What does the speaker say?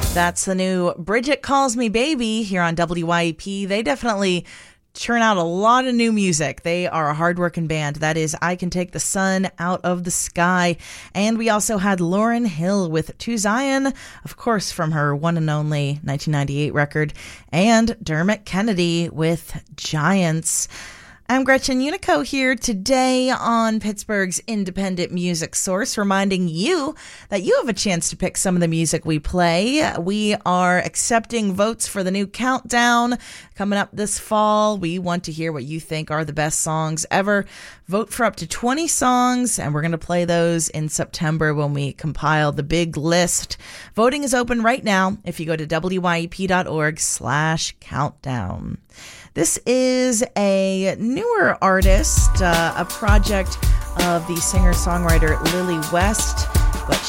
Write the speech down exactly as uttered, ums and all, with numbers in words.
That's the new Bridget Calls Me Baby here on W Y E P. They definitely churn out a lot of new music. They are a hardworking band. That is I Can Take the Sun Out of the Sky. And we also had Lauryn Hill with To Zion, of course, from her one and only nineteen ninety-eight record, and Dermot Kennedy with Giants. I'm Gretchen Unico here today on Pittsburgh's independent music source, reminding you that you have a chance to pick some of the music we play. We are accepting votes for the new countdown coming up this fall. We want to hear what you think are the best songs ever. Vote for up to twenty songs, and we're going to play those in September when we compile the big list. Voting is open right now if you go to W Y E P dot org slash countdown. This is a newer artist, uh, a project of the singer-songwriter Lily West.